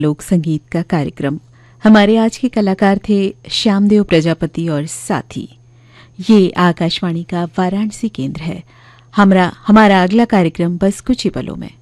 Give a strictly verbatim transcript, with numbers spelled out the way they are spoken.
लोक संगीत का कार्यक्रम। हमारे आज के कलाकार थे श्यामदेव प्रजापति और साथी। ये आकाशवाणी का वाराणसी केंद्र है। हमारा हमारा अगला कार्यक्रम बस कुछ ही पलों में।